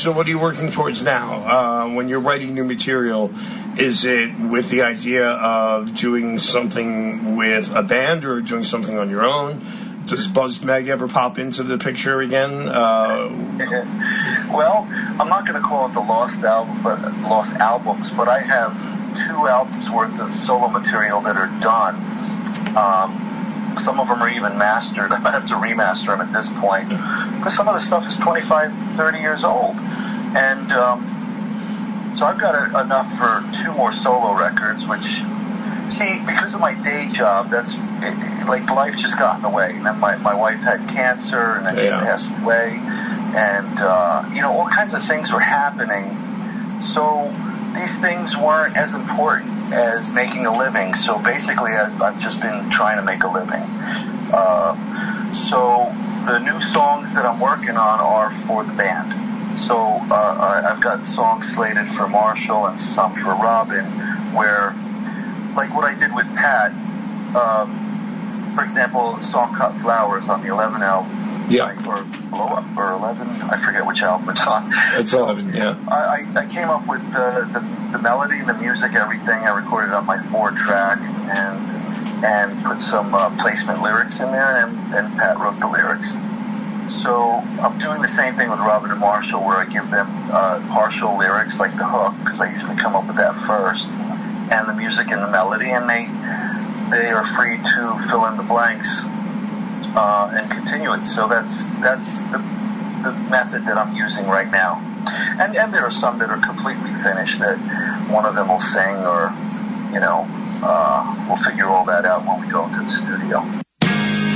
So what are you working towards now? When you're writing new material, is it with the idea of doing something with a band or doing something on your own? Does Buzzed Meg ever pop into the picture again? Well, I'm not going to call it the lost albums, but I have 2 albums worth of solo material that are done. Some of them are even mastered. I might have to remaster them at this point, because some of the stuff is 25, 30 years old. And so I've got enough for 2 more solo records, which, see, because of my day job, that's like life just got in the way. And then my wife had cancer, and then she passed away. And, all kinds of things were happening. So these things weren't as important as making a living. So basically, I've just been trying to make a living. So the new songs that I'm working on are for the band. So I've got songs slated for Marshall and some for Robin, where, like what I did with Pat, for example, a song Cut Flowers on the 11 album. Yeah. Or Blow Up, or 11, I forget which album it's on. It's 11, yeah. I came up with the melody, the music, everything. I recorded on my 4-track and put some placement lyrics in there, and Pat wrote the lyrics. So I'm doing the same thing with Robin and Marshall, where I give them partial lyrics, like the hook, because I usually come up with that first, and the music and the melody, and they are free to fill in the blanks and continue it. So that's the method that I'm using right now. And there are some that are completely finished that one of them will sing, or we'll figure all that out when we go into the studio.